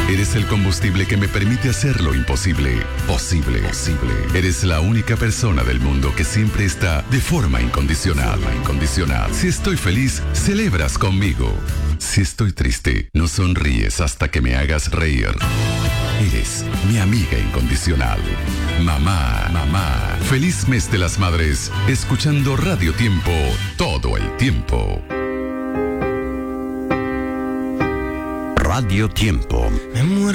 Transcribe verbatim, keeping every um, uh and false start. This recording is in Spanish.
Eres el combustible que me permite hacer lo imposible, posible, posible. Eres la única persona del mundo que siempre está de forma incondicional, incondicional. Si estoy feliz, celebras conmigo. Si estoy triste, no sonríes hasta que me hagas reír. Eres mi amiga incondicional. Mamá, mamá. Feliz mes de las madres, escuchando Radio Tiempo todo el tiempo. Radio Tiempo. Me muero